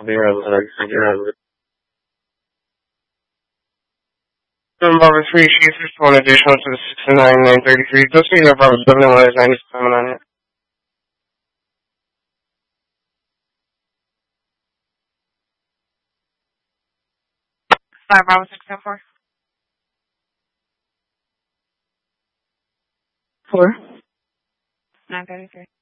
Number 3, she's just one additional to the 69,933. Just so you know, probably 7 is coming on it. Bravo 604. 4. 933.